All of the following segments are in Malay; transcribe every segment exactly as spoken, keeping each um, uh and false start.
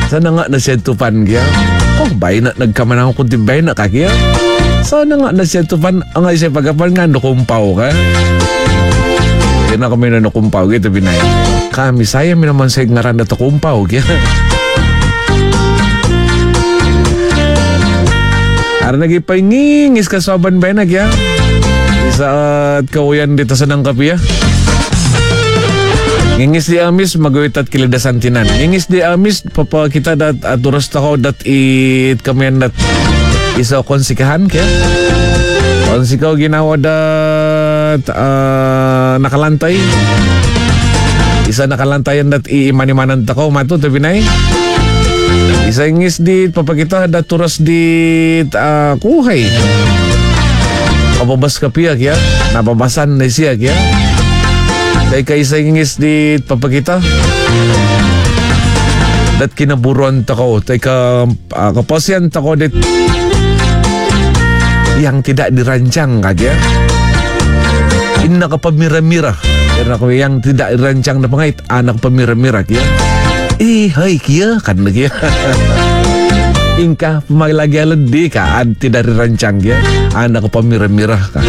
Sana nga na siya tupan kaya. Oh, bay na nagkamanang kundi bay na kaya. Sana nga na siya tupan ang ay siya pagkapan nga nukumpaw ka. Kaya na kami na nukumpaw kaya binay. Kami saya mi naman sa ngaran na tukumpaw kaya. Ara nagipangingis ka sa ban bay na kaya. Isaat kawayan dito sa nangkapi ya. Ngingis di amis magawit at kilidasan tinan. Ngingis di amis papa kita dat aturas tako dat it kamian dat isa konsikahan kaya. Konsikaw ginawa dat uh, nakalantay. Isa nakalantayan dat iimanimanan tako mato tabi na eh. Isa ngis di papa kita dat turas di uh, kuhay. Kapabas kapiya kaya. Nababasan na siya kaya. Dahil kaisa ingis di papakita. Dat kinaburuan tako. Dahil ka uh, kapasyan tako dit yang tidak dirancang kagya. Inna ka pamira-mira. Karena ko yang tidak dirancang na pangait. Anak pamira-mira kaya. Eh, hai kaya. Kan na kaya. Ingka pamalagi aladi ka. Ad tidak dirancang kaya. Anak ka pamira-mira ka.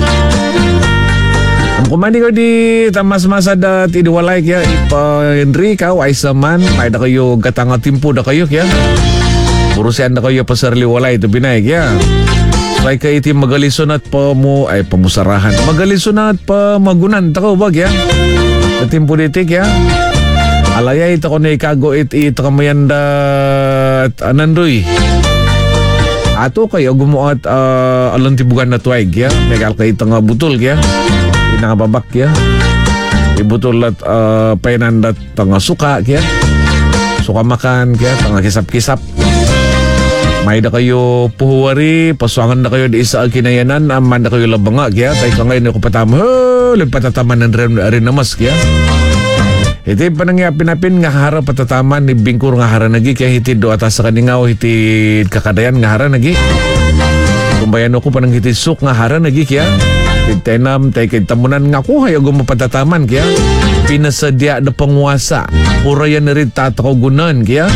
Ang kumandi ko di tamas-masa dat idiwalay kaya ipa Henry ka ay saman may da kayo gatanga timpo da kayo kaya urusan da kayo pasarli walay ito binay kaya say ka iti magalisyon at pa mo ay pamusarahan magalisyon at pa magunan tako ba kaya na timpo diti kaya alaya ito ko na ikago iti ito kamayan dat anandoy ato kayo gumuat uh, along tibugan na tuwag kaya megal kayo ito nga butol kaya nakababak ya ibutol at uh, painandat tanga suka kaya suka makan kaya tanga kisap-kisap may da kayo puhuwari pasuangan na kayo di isa kinayanan aman na kayo labanga kaya tayo ka ngayon ako patama patataman ng rin namas kaya iti panangyapin-apin nga hara patataman ni bingkur nga hara nagi kaya hiti do atas sa kaningaw hiti kakadayan nga hara nagi kumbayan ako panang hiti suk nga hara nagi kaya tenam tay kay tamunan nga ko hayo gumapatataman kaya pinasadya na panguasa urayan na rin tatakagunan kaya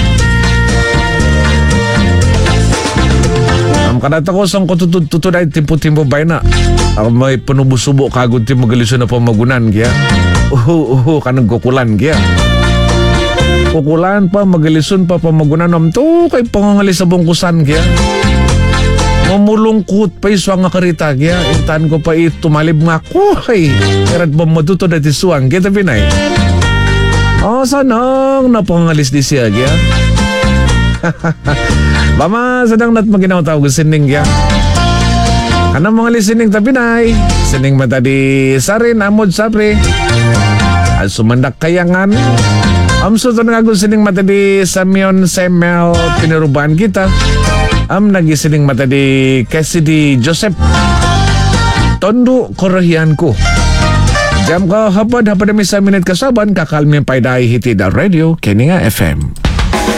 am kanata ko sang kututututo na timpo-timpo bay na ang may panubusubo kagod ti magalisyon na pamagunan kaya uhu uhu kanang kukulan kaya kukulan pa magalisyon pa pamagunan am to kay pangangalis sa bungkusan kaya mamulungkot pa iswa nga karita kaya intan ko pa itumalib nga ko ay karat ba matuto na tisuang kita pinay oh sanang napangalis di siya kaya bama sadang nat maginaw tawag sining kaya kanang mga listening tapinay sining mata di sarin amod sapre at sumandak kayangan amso to nga sining mata di Samyon Semel pinirubahan kita am nagisiling mata di Cassidy Joseph Tondo Korahian ko jam ka hapad hapad mi sa minute kasaban kakalmi payday hiti da radio Keninga F M.